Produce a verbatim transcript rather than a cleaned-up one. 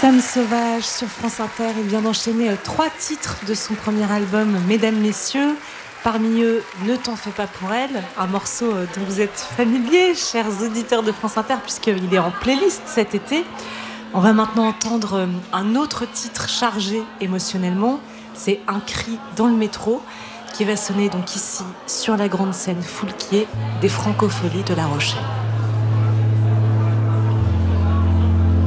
Sam Sauvage sur France Inter, il vient d'enchaîner trois titres de son premier album Mesdames, Messieurs. Parmi eux, Ne t'en fais pas pour elle, un morceau dont vous êtes familiers, chers auditeurs de France Inter, puisqu'il est en playlist cet été. On va maintenant entendre un autre titre chargé émotionnellement, c'est Un cri dans le métro, qui va sonner donc ici sur la grande scène Foulquier des Francopholies de La Rochelle.